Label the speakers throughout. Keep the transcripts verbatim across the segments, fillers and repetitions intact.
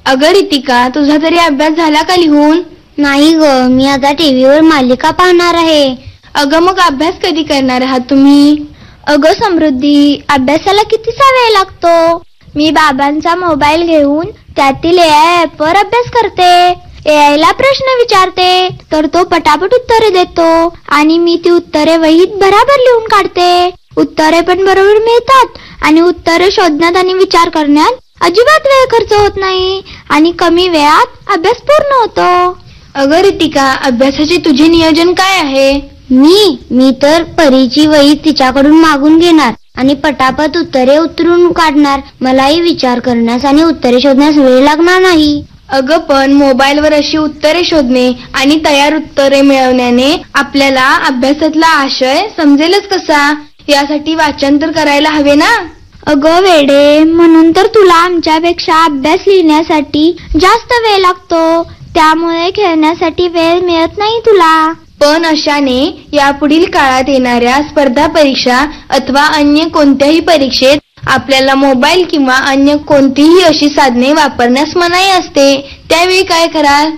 Speaker 1: अगं रितिका, तुझा तरी अभ्यास झाला का लिहून?
Speaker 2: नाही ग, मी आता टीव्हीवर मालिका पाहणार आहे.
Speaker 1: अगं मग अभ्यास कधी करणार आहात तुम्ही?
Speaker 2: अगं समृद्धी, अभ्यासाला कितीसा वेळ लागतो. मी बाबांचा मोबाईल घेऊन त्यातील ए आय ॲपवर अभ्यास करते. ए आय ला प्रश्न विचारते तर तो पटापट उत्तरे देतो आणि मी ती उत्तरे वहीत बराबर लिहून काढते. उत्तरे पण बरोबर मिळतात आणि उत्तरे शोधण्यात आणि विचार करण्यात अजिबात वेळ खर्च होत नाही आणि कमी वेळात अभ्यास पूर्ण होतो.
Speaker 1: अगं रितिका, अभ्यासाचे तुझे नियोजन काय आहे?
Speaker 2: मी मी तर परीची वही तिच्याकडून मागून घेणार आणि पटापट उत्तरे उतरून काढणार. मलाही विचार करण्यास आणि उत्तरे शोधण्यास वेळ लागणार नाही.
Speaker 1: अगं पण मोबाईलवर अशी उत्तरे शोधणे आणि तयार उत्तरे मिळवण्याने आपल्याला अभ्यासातला आशय समजेलच कसा? यासाठी वाचन तर करायला हवे ना.
Speaker 2: अगं वेडे, म्हणून तर तुला आमच्यापेक्षा अभ्यास लिहिण्यासाठी जास्त वेळ लागतो. त्यामुळे खेळण्यासाठी वेळ मिळत नाही तुला.
Speaker 1: पण अशाने यापुढील काळात येणाऱ्या स्पर्धा परीक्षा अथवा अन्य कोणत्याही परीक्षेत आपल्याला मोबाईल किंवा अन्य कोणतीही अशी साधने वापरण्यास मनाई असते. त्यावेळी काय कराल?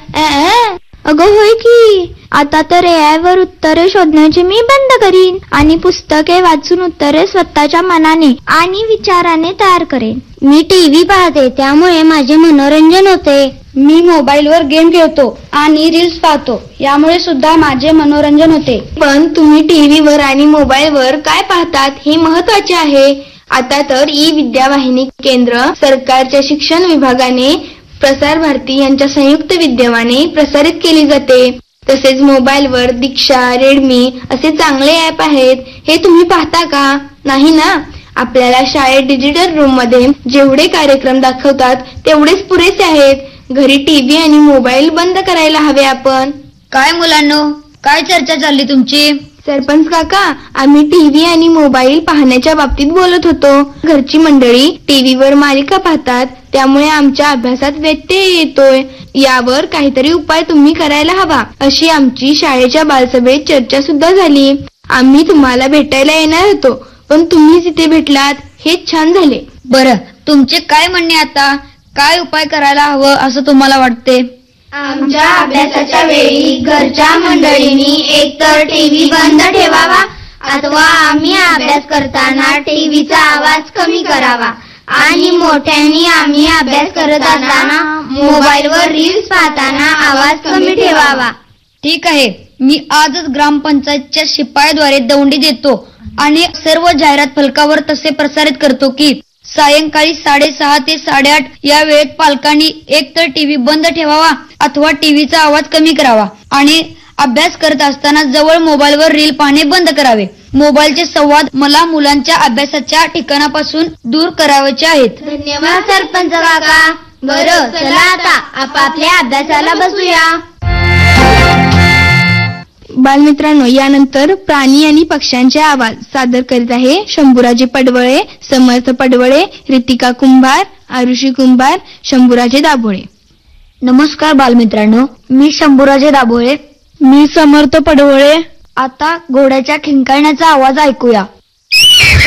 Speaker 2: अगं होय की, आता तर ए आय वर उत्तरे शोधण्याचे मी बंद करीन आणि पुस्तके वाचून उत्तरे स्वतःच्या मनाने आणि विचाराने तयार करेन. मी टीव्ही पाहते, त्यामुळे माझे मनोरंजन होते. मी मोबाईलवर गेम खेळतो आणि रील्स पाहतो, यामुळे सुद्धा माझे मनोरंजन होते.
Speaker 1: पण तुम्ही टीव्हीवर आणि मोबाईलवर काय पाहतात हे महत्वाचे आहे. आता तर ई विद्यावाहिनी केंद्र सरकारच्या शिक्षण विभागाने प्रसार भारती यांच्या संयुक्त विद्यमाने प्रसारित केली जाते. तसेच मोबाईलवर दीक्षा, रेडमी असे चांगले ऍप आहेत. हे तुम्ही पाहता का? नाही ना. आपल्याला शाळेत डिजिटल रूम मध्ये जेवढे कार्यक्रम दाखवतात तेवढेच पुरेसे आहेत. घरी टीव्ही आणि मोबाईल बंद करायला हवे आपण.
Speaker 2: काय मुलांनो, काय चर्चा चालली तुमची?
Speaker 1: सरपंच काका, आम्ही टीव्ही आणि मोबाईल पाहण्याच्या बाबतीत बोलत होतो. घरची मंडळी टीव्हीवर मालिका पाहतात, त्यामुळे आमच्या अभ्यासात व्यत्यय येतोय. यावर काहीतरी उपाय तुम्ही करायला हवा, अशी आमची शाळेच्या बालसभेत चर्चा सुद्धा झाली. आम्ही तुम्हाला भेटायला येणार होतो, पण तुम्हीच इथे भेटलात, हेच छान झाले.
Speaker 2: बरं, तुमचे काय म्हणणे आता? काय उपाय करायला हवं असं तुम्हाला वाटते?
Speaker 3: आमच्या अभ्यासाच्या वेळी घरच्या मंडळींनी एकतर टीव्ही बंद ठेवावा अथवा आम्ही अभ्यास करताना टीव्हीचा आवाज कमी करावा आणि मोठ्यांनी आम्ही अभ्यास करत असताना मोबाईलवर रील्स पाहताना आवाज कमी ठेवावा.
Speaker 2: ठीक आहे, मी आजच ग्रामपंचायतच्या शिपायाद्वारे दौंडी देतो आणि सर्व जाहिरात फलकावर तसे प्रसारित करतो की सायंकाळी साडेसहा ते साडेआठ या वेळेत पालकांनी एकतर टीव्ही बंद ठेवावा अथवा टीव्हीचा आवाज कमी करावा आणि अभ्यास करत असताना जवळ मोबाईलवर रील पाहणे बंद करावे. मोबाईलचे संवाद मला मुलांच्या अभ्यासाच्या ठिकाणापासून दूर करावायचे आहेत.
Speaker 3: धन्यवाद सरपंच काका. बरं, चला आता आपापल्या अभ्यासाला बसूया.
Speaker 1: बालमित्रांनो, यानंतर प्राणी आणि पक्ष्यांचे आवाज सादर करीत आहे शंभूराजे पडवळे, समर्थ पडवळे, रितिका कुंभार, आरुषी कुंभार, शंभूराजे दाभोळे.
Speaker 2: नमस्कार बालमित्रांनो, मी शंभूराजे दाभोळे.
Speaker 1: मी समर्थ पडवळे.
Speaker 2: आता घोड्याच्या खिंकाळण्याचा आवाज ऐकूया.